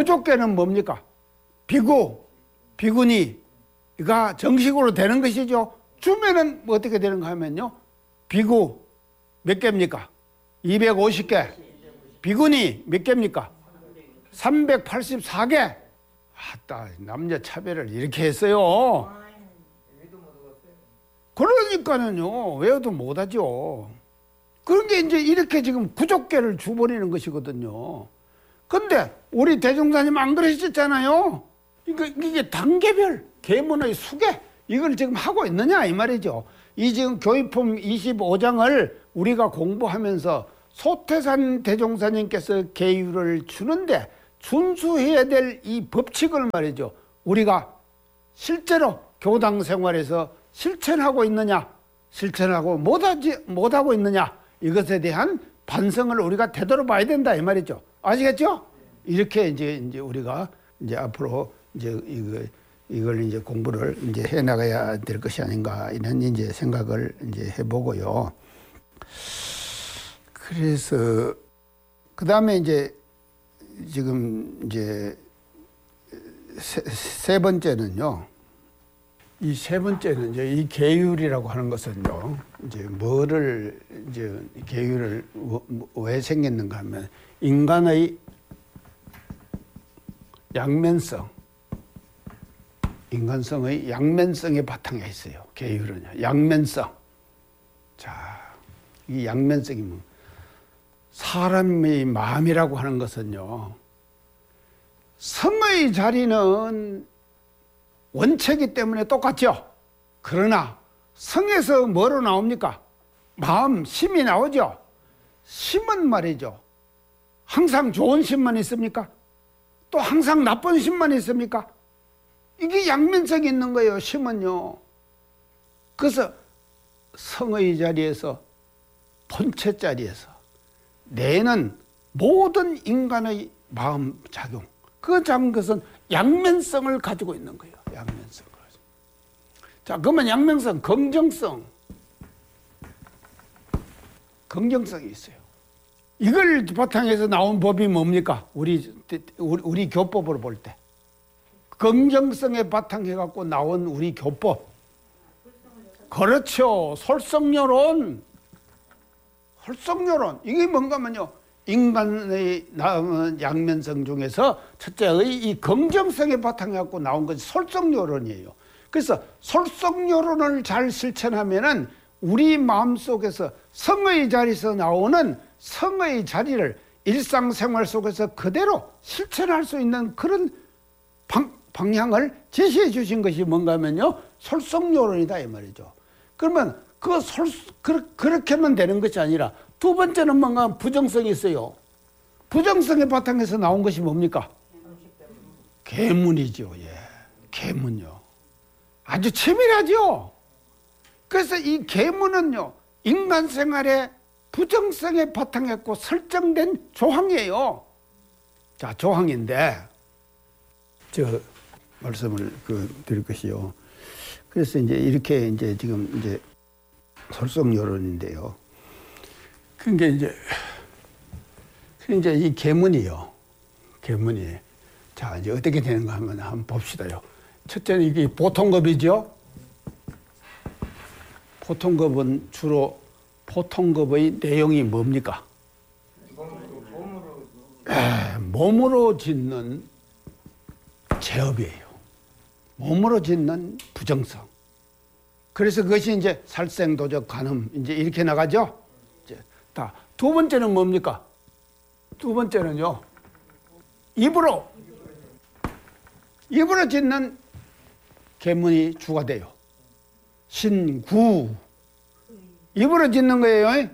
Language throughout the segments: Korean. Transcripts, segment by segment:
부족계는 뭡니까? 비구, 비구니가 정식으로 되는 것이죠. 주면은 뭐 어떻게 되는가 하면요. 비구 몇 개입니까? 250개. 비구니 몇 개입니까? 384개. 아따, 남녀 차별을 이렇게 했어요. 그러니까는요, 외워도 못하죠. 그런 게 이제 이렇게 지금 부족계를 줘버리는 것이거든요. 근데 우리 대종사님 안 그러셨잖아요. 그러니까 이게 단계별 계문의 수계, 이걸 지금 하고 있느냐 이 말이죠. 이 지금 교의품 25장을 우리가 공부하면서 소태산 대종사님께서 계율을 주는데 준수해야 될 이 법칙을 말이죠. 우리가 실제로 교당 생활에서 실천하고 있느냐, 실천하고 못하고 있느냐, 이것에 대한 반성을 우리가 되돌아봐야 된다 이 말이죠. 아시겠죠? 이렇게 이제 우리가 이제 앞으로 이제 이걸 이제 공부를 이제 해 나가야 될 것이 아닌가 이런 이제 생각을 이제 해보고요. 그래서 그 다음에 이제 지금 이제 세 번째는요. 이 세 번째는 이제 이 계율이라고 하는 것은요. 이제 뭐를 이제 계율을 왜 생겼는가 하면 인간의 양면성, 인간성의 양면성의 바탕에 있어요. 계율은요. 양면성. 자, 이 양면성이 뭐 사람의 마음이라고 하는 것은요. 성의 자리는 원체이기 때문에 똑같죠. 그러나 성에서 뭐로 나옵니까? 마음, 심이 나오죠. 심은 말이죠. 항상 좋은 심만 있습니까? 또 항상 나쁜 심만 있습니까? 이게 양면성이 있는 거예요. 심은요. 그래서 성의 자리에서 본체 자리에서 내는 모든 인간의 마음 작용, 그 작은 것은 양면성을 가지고 있는 거예요. 양면성을. 자, 그러면 양면성, 긍정성이 있어요. 이걸 바탕에서 나온 법이 뭡니까? 우리 교법으로 볼 때. 긍정성에 바탕해갖고 나온 우리 교법. 그렇죠. 솔성요론. 이게 뭔가 하면요. 인간의 양면성 중에서 첫째의 이 긍정성에 바탕해갖고 나온 것이 솔성요론이에요. 그래서 솔성요론을 잘 실천하면은 우리 마음속에서 성의 자리에서 나오는 성의 자리를 일상생활 속에서 그대로 실천할 수 있는 그런 방향을 제시해 주신 것이 뭔가 하면요. 솔성요론이다 이 말이죠. 그러면 그렇게만 되는 것이 아니라 두 번째는 뭔가 부정성이 있어요. 부정성의 바탕에서 나온 것이 뭡니까? 계문이죠. 예. 계문요. 아주 치밀하죠. 그래서 이 계문은요. 인간 생활의 부정성에 바탕했고 설정된 조항이에요. 자, 조항인데 저 말씀을 드릴 것이요. 그래서 이제 이렇게 이제 지금 이제 솔성요론인데요. 그게 이제 이 계문이요. 계문이. 자, 이제 어떻게 되는가 하면 한번 봅시다요. 첫째는 이게 보통급이죠. 보통급은 주로 보통급의 내용이 뭡니까? 몸으로 짓는 제업이에요. 몸으로 짓는 부정성. 그래서 그것이 이제 살생도적 간음 이제 이렇게 나가죠. 다. 두 번째는 뭡니까? 두 번째는요. 입으로 짓는 계문이 주가 돼요. 신구. 입으로 짓는 거예요.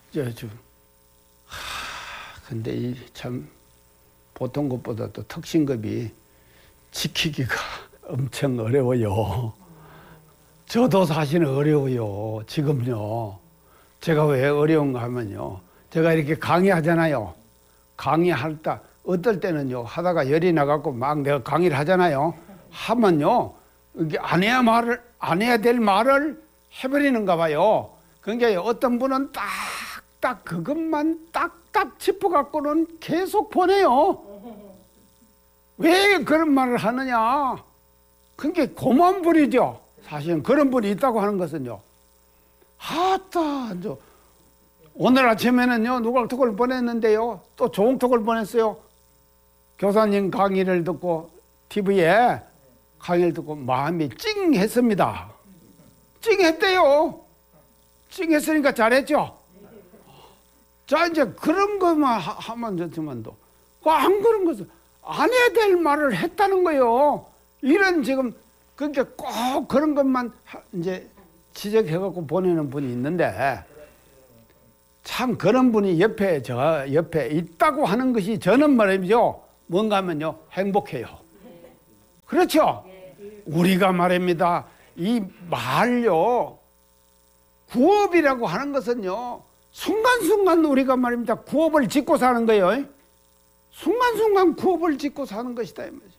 근데 이 참 보통 것보다 또 특신급이 지키기가 엄청 어려워요. 저도 사실은 어려워요. 지금요. 제가 왜 어려운가 하면요. 제가 이렇게 강의하잖아요. 강의할 때 어떨 때는요. 하다가 열이 나갖고 막 내가 강의를 하잖아요. 하면요. 이게 안 해야 될 말을 해버리는가 봐요. 그러니까 어떤 분은 딱딱 그것만 딱딱 짚어갖고는 계속 보내요. 왜 그런 말을 하느냐? 그게 고만 분이죠. 사실은 그런 분이 있다고 하는 것은요. 아따, 오늘 아침에는요, 누가 톡을 보냈는데요. 또 좋은 톡을 보냈어요. 교사님 강의를 듣고, TV에 강의를 듣고 마음이 찡했습니다. 찡했대요. 찡했으니까 잘했죠. 자, 이제 그런 것만 하면 좋지만도, 안 그런 것은 안 해야 될 말을 했다는 거예요. 이런 지금, 그러니까 꼭 그런 것만 이제 지적해갖고 보내는 분이 있는데, 참 그런 분이 옆에 있다고 하는 것이 저는 말이죠. 뭔가 하면요, 행복해요. 그렇죠? 우리가 말입니다. 이 말요, 구업이라고 하는 것은요, 순간순간 우리가 말입니다. 구업을 짓고 사는 거예요. 순간순간 구업을 짓고 사는 것이다. 이 말이죠.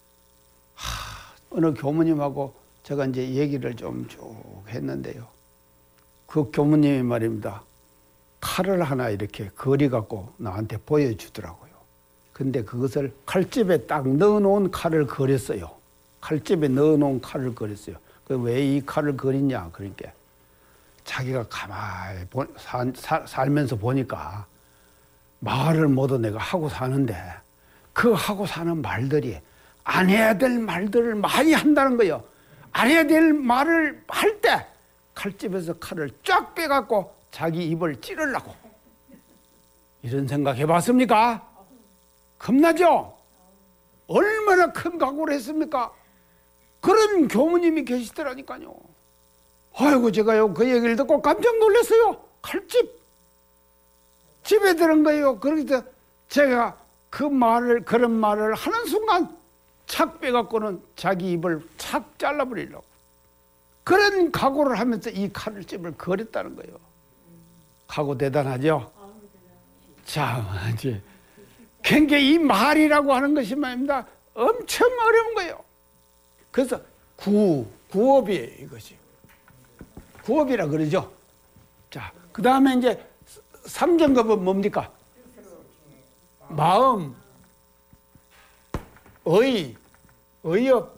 어느 교무님하고 제가 이제 얘기를 좀 쭉 했는데요. 그 교무님이 말입니다. 칼을 하나 이렇게 거리 갖고 나한테 보여주더라고요. 근데 그것을 칼집에 딱 넣어놓은 칼을 그렸어요. 칼집에 넣어놓은 칼을 그렸어요. 왜 이 칼을 그리냐? 그러니까 자기가 가만히 살면서 보니까 말을 모두 내가 하고 사는데 그 하고 사는 말들이 안 해야 될 말들을 많이 한다는 거예요. 안 해야 될 말을 할 때 칼집에서 칼을 쫙 빼갖고 자기 입을 찌르려고. 이런 생각 해봤습니까? 겁나죠? 얼마나 큰 각오를 했습니까? 그런 교무님이 계시더라니까요. 아이고, 제가요, 그 얘기를 듣고 깜짝 놀랐어요. 칼집. 집에 들은 거예요. 그래서 제가 그런 말을 하는 순간 착 빼갖고는 자기 입을 착 잘라버리려고. 그런 각오를 하면서 이 칼집을 그렸다는 거예요. 각오 대단하죠? 자, 이제 굉장히 이 말이라고 하는 것이 말입니다. 엄청 어려운 거예요. 그래서 구업이에요, 이것이. 구업이라 그러죠. 자, 그 다음에 이제 삼정급은 뭡니까? 마음, 의업.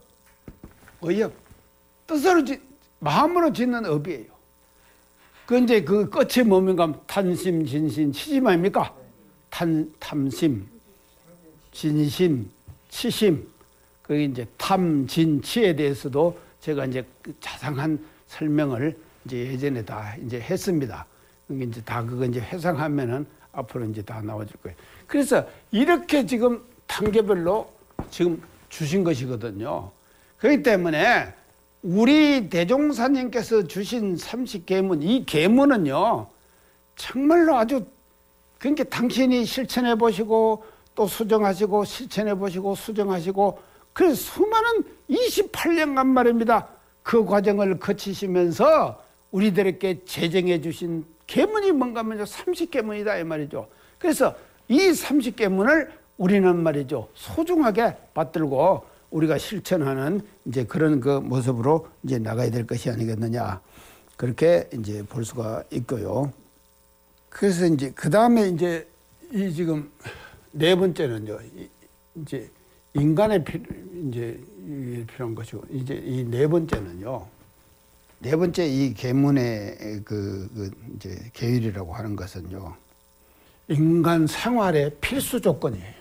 뜻으로 마음으로 짓는 업이에요. 그 이제 그 끝이 뭡니까? 탄심, 진심, 치심 아닙니까? 탐심, 진심, 치심. 그게 이제 탐, 진, 치에 대해서도 제가 이제 자상한 설명을 이제 예전에 다 이제 했습니다. 그게 이제 다 그거 이제 회상하면은 앞으로 이제 다 나와줄 거예요. 그래서 이렇게 지금 단계별로 지금 주신 것이거든요. 그렇기 때문에 우리 대종사님께서 주신 30계문, 이 계문은요, 정말로 아주, 그러니까 당신이 실천해 보시고, 또 수정하시고, 실천해 보시고, 수정하시고, 그래서 수많은 28년간 말입니다. 그 과정을 거치시면서 우리들에게 제정해 주신 계문이 뭔가 하면 30계문이다, 이 말이죠. 그래서 이 30계문을 우리는 말이죠, 소중하게 받들고 우리가 실천하는 이제 그런 그 모습으로 이제 나가야 될 것이 아니겠느냐. 그렇게 이제 볼 수가 있고요. 그래서 이제 그 다음에 이제 이 지금 네 번째는요, 이제 인간의 이제 필요한 것이고, 이제 이 네 번째는요, 네 번째 이 계문의 그 이제 계율이라고 하는 것은요, 인간 생활의 필수 조건이에요.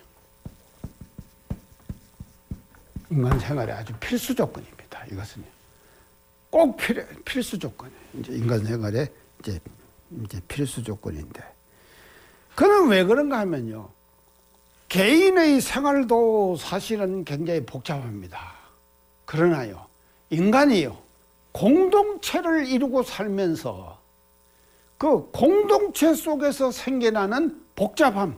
인간 생활의 아주 필수 조건입니다. 이것은 꼭 필수 조건이에요. 이제 인간 생활의 이제 필수 조건인데, 그는 왜 그런가 하면요, 개인의 생활도 사실은 굉장히 복잡합니다. 그러나요, 인간이요, 공동체를 이루고 살면서 그 공동체 속에서 생겨나는 복잡함이라고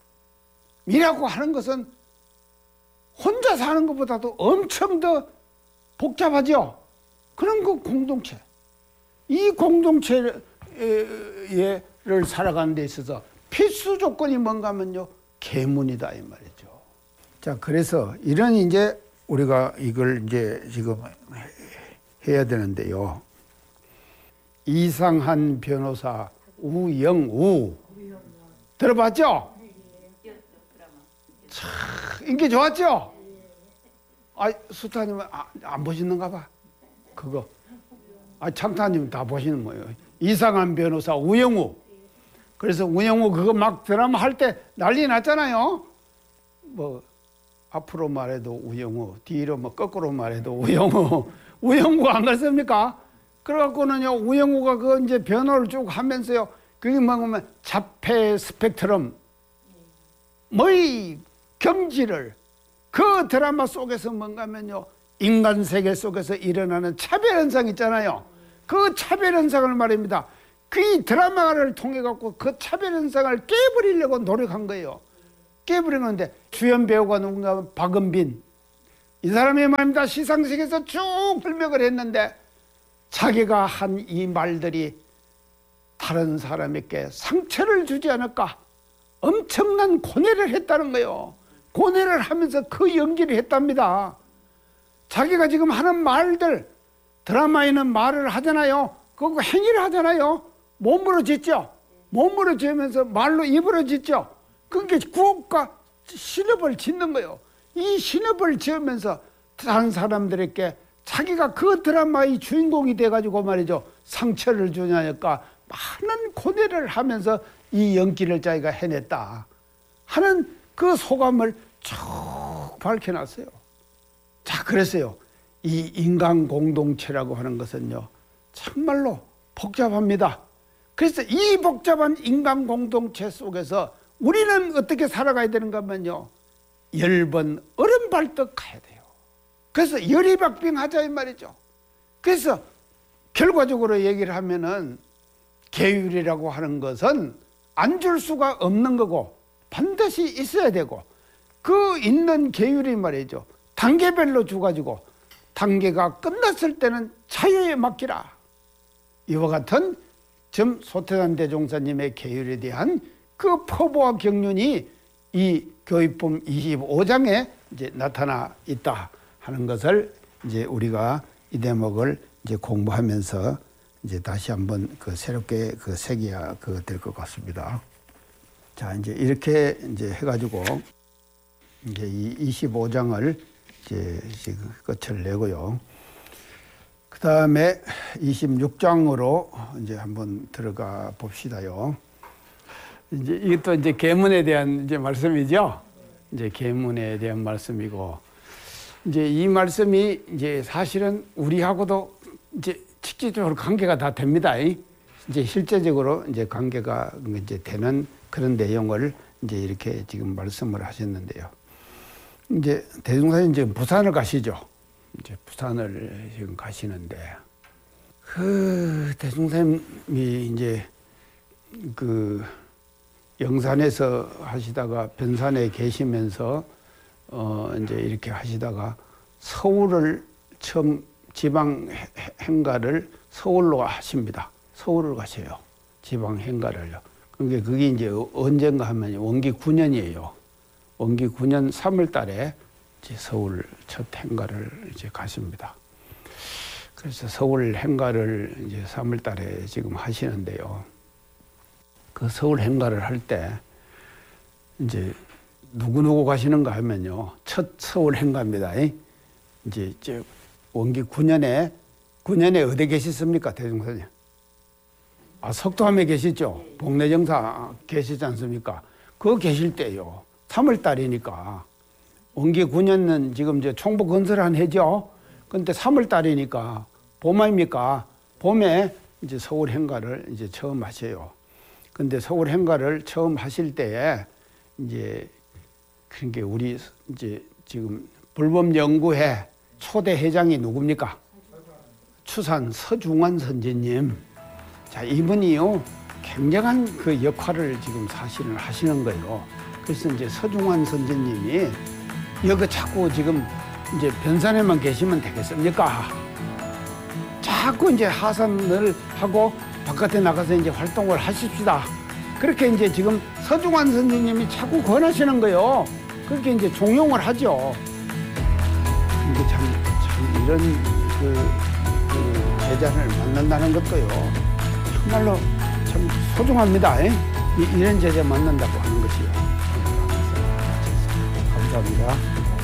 하는 것은 혼자 사는 것보다도 엄청 더 복잡하죠. 그런 그 공동체, 이 공동체를 살아가는 데 있어서 필수 조건이 뭔가 하면요, 계문이다, 이 말이죠. 자, 그래서 이런 이제 우리가 이걸 이제 지금 해야 되는데요. 이상한 변호사 우영우 들어봤죠? 참 인기 좋았죠? 수타님은 안 보시는가 봐. 그거. 창타님 다 보시는 거예요. 이상한 변호사 우영우. 그래서 우영우 그거 막 드라마 할 때 난리 났잖아요. 뭐 앞으로 말해도 우영우, 뒤로 뭐 거꾸로 말해도 우영우. 우영우가 안 그랬습니까? 그래갖고는요, 우영우가 그 이제 변호를 쭉 하면서요, 그게 뭐냐면 자폐 스펙트럼, 뭐의 경지를 그 드라마 속에서 뭔가면요, 인간 세계 속에서 일어나는 차별 현상 있잖아요. 그 차별 현상을 말입니다. 그 드라마를 통해 갖고 그 차별 현상을 깨버리려고 노력한 거예요. 깨버린 건데 주연 배우가 누군가 하면 박은빈. 이 사람이 말입니다. 시상식에서 쭉 설명을 했는데 자기가 한 이 말들이 다른 사람에게 상처를 주지 않을까 엄청난 고뇌를 했다는 거예요. 고뇌를 하면서 그 연기를 했답니다. 자기가 지금 하는 말들, 드라마에는 말을 하잖아요. 그거 행위를 하잖아요. 몸으로 짓죠. 몸으로 지으면서 말로 입으로 짓죠. 그게 구업과 신업을 짓는 거예요. 이 신업을 지으면서 다른 사람들에게 자기가 그 드라마의 주인공이 돼가지고 말이죠. 상처를 주냐니까 많은 고뇌를 하면서 이 연기를 자기가 해냈다 하는 그 소감을 쭉 밝혀놨어요. 자, 그랬어요. 이 인간 공동체라고 하는 것은요, 정말로 복잡합니다. 그래서 이 복잡한 인간 공동체 속에서 우리는 어떻게 살아가야 되는가 하면요, 10번 얼음발떡 가야 돼요. 그래서 열이박빙하자 이 말이죠. 그래서 결과적으로 얘기를 하면은 계율이라고 하는 것은 안 줄 수가 없는 거고 반드시 있어야 되고, 그 있는 계율이 말이죠, 단계별로 줘가지고 단계가 끝났을 때는 자유에 맡기라. 이와 같은 점 소태산 대종사님의 계율에 대한 그 포부와 경륜이 이 교육법 25장에 이제 나타나 있다 하는 것을 이제 우리가 이 대목을 이제 공부하면서 이제 다시 한번 그 새롭게 그 새겨야 그 될 것 같습니다. 자, 이제 이렇게 이제 해가지고 이제 이 25장을 이제 지금 끝을 내고요. 그 다음에 26장으로 이제 한번 들어가 봅시다요. 이제 이것도 이제 계문에 대한 이제 말씀이죠. 이제 계문에 대한 말씀이고, 이제 이 말씀이 이제 사실은 우리하고도 이제 직접적으로 관계가 다 됩니다. 이제 실제적으로 이제 관계가 이제 되는 그런 내용을 이제 이렇게 지금 말씀을 하셨는데요. 이제 대종사님 이제 부산을 가시죠. 이제 부산을 지금 가시는데, 그 대종사님이 이제 그 영산에서 하시다가 변산에 계시면서 이제 이렇게 하시다가 서울을 처음 지방 행가를 서울로 하십니다. 서울을 가셔요. 지방 행가를요. 그러니까 그게 이제 언젠가 하면 원기 9년이에요. 원기 9년 3월 달에 이제 서울 첫 행가를 이제 가십니다. 그래서 서울 행가를 이제 3월 달에 지금 하시는데요. 그 서울 행가를 할 때 이제 누구 가시는가 하면요, 첫 서울 행가입니다. 이제 원기 9년에 어디 계셨습니까, 대종사님? 석도함에 계시죠? 복내정사 계시지 않습니까? 그거 계실 때요. 3월 달이니까. 원기 9년은 지금 이제 총부 건설한 해죠? 근데 3월 달이니까, 봄 아닙니까? 봄에 이제 서울 행가를 이제 처음 하셔요. 근데 서울 행가를 처음 하실 때에 이제 그러니까 우리 이제 지금 불법연구회 초대 회장이 누굽니까? 추산 서중환 선생님. 자, 이분이요, 굉장한 그 역할을 지금 사실은 하시는 거예요. 그래서 이제 서중환 선생님이 여기 자꾸 지금 이제 변산에만 계시면 되겠습니까? 자꾸 이제 하산을 하고 바깥에 나가서 이제 활동을 하십시다. 그렇게 이제 지금 서중환 선생님이 자꾸 권하시는 거예요. 그렇게 이제 종용을 하죠. 이게 참 이런 그 제자를 만난다는 것도요, 정말로 참 소중합니다. 이런 제자 만난다고 하는 것이요. 감사합니다.